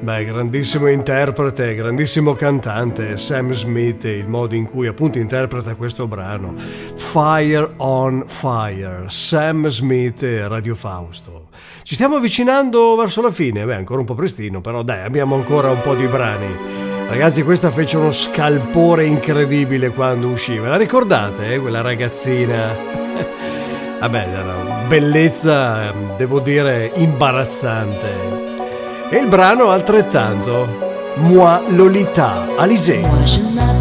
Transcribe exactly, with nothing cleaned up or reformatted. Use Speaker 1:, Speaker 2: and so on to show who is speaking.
Speaker 1: Beh, grandissimo interprete, grandissimo cantante, Sam Smith, il modo in cui appunto interpreta questo brano. Fire on Fire, Sam Smith e Radio Fausto. Ci stiamo avvicinando verso la fine, beh, ancora un po' prestino, però dai, abbiamo ancora un po' di brani. Ragazzi, questa fece uno scalpore incredibile quando usciva. La ricordate, eh, quella ragazzina? Vabbè, bellezza, devo dire, imbarazzante. E il brano altrettanto. Moi Lolita, Alizé.